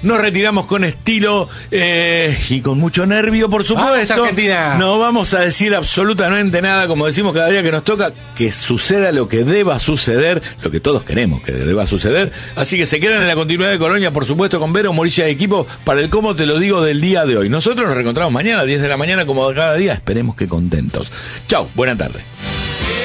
nos retiramos con estilo y con mucho nervio, por supuesto. ¡Vamos, Argentina! No vamos a decir absolutamente nada, como decimos cada día que nos toca, que suceda lo que deba suceder, lo que todos queremos que deba suceder. Así que se quedan en la continuidad de Colonia, por supuesto, con Vero Morilla de equipo para el cómo te lo digo del día de hoy. Nosotros nos reencontramos mañana a 10 de la mañana, como cada día. Esperemos que contentos. Chau, buena tarde.